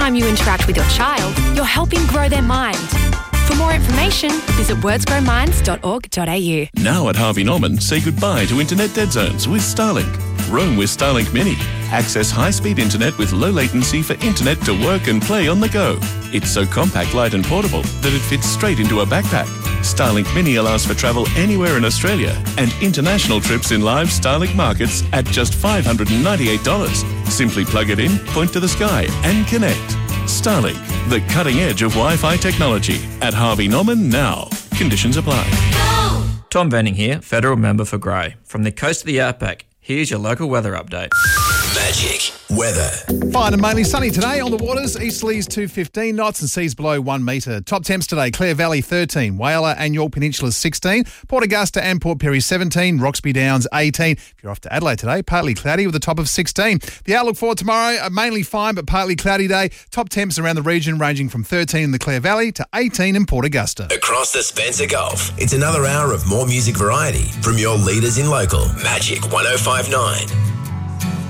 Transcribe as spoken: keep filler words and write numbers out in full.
time you interact with your child, you're helping grow their mind. For more information, visit words grow minds dot org dot a u. Now at Harvey Norman, say goodbye to internet dead zones with Starlink. Roam with Starlink Mini. Access high-speed internet with low latency for internet to work and play on the go. It's so compact, light and portable that it fits straight into a backpack. Starlink Mini allows for travel anywhere in Australia and international trips in live Starlink markets at just five hundred ninety-eight dollars. Simply plug it in, point to the sky and connect. Starlink, the cutting edge of Wi-Fi technology. At Harvey Norman now. Conditions apply. Tom Venning here, Federal Member for Grey. From the coast of the Outback, here's your local weather update. Magic weather. Fine and mainly sunny today on the waters. Easterlies to fifteen knots and seas below one metre. Top temps today, Clare Valley thirteen, Whyalla and York Peninsula sixteen, Port Augusta and Port Pirie seventeen, Roxby Downs eighteen. If you're off to Adelaide today, partly cloudy with a top of sixteen. The outlook for tomorrow, a mainly fine but partly cloudy day. Top temps around the region ranging from thirteen in the Clare Valley to eighteen in Port Augusta. Across the Spencer Gulf, it's another hour of more music variety from your leaders in local. Magic one oh five point nine.